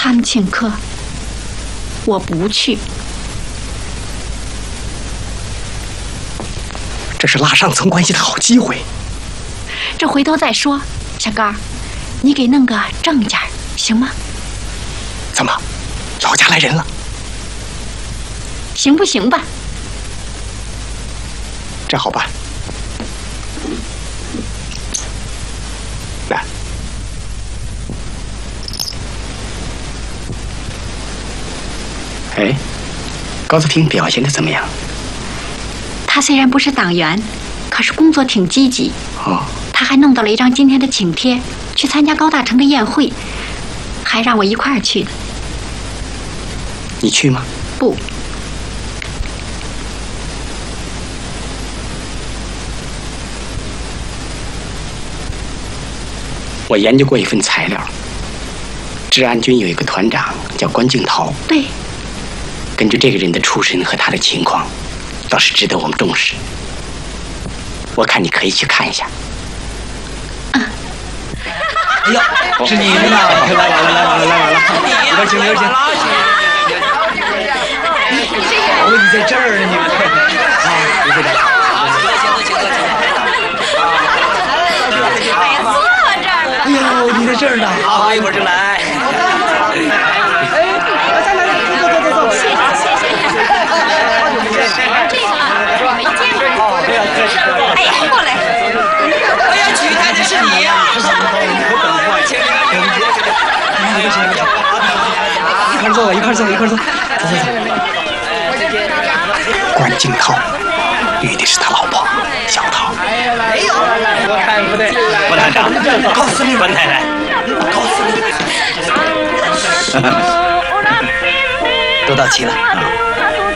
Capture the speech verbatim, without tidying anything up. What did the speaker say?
他们请客，我不去。 这是拉上层关系的好机会。 这回头再说。小高，你给弄个正件行吗？ 怎么，老家来人了？ 行不行吧？ 这好办。来，哎，高子婷表现的怎么样？ 他虽然不是党员，可是工作挺积极。 哦， 他还弄到了一张今天的请帖，去参加高大成的宴会，还让我一块儿去的。 你去吗？ 不。 我研究过一份材料，治安军有一个团长叫关敬涛。 对。 根据这个人的出身和他的情况，倒是值得我们重视。我看你可以去看一下。 嗯。 哎呦，是你们呐！来晚了，来晚了，来晚了！里边请，里边请。哦，你在这儿呢，你们。啊，你在这儿。啊，请坐，请坐，请坐，请坐。哎呀，坐这儿了。哎呦，你在这儿呢。好，一会儿就来。哎，来来来，坐坐坐坐。谢谢谢谢。这个啊，没见过。哎呀，过来。哎呀，娶太太是你呀！请你们，请你们，一块坐吧，一块坐，一块坐，坐坐坐。 关敬涛遇的是他老婆小涛。 哎呦，我看不对，郭团长，告诉你，关太太，告诉你，都到齐了啊。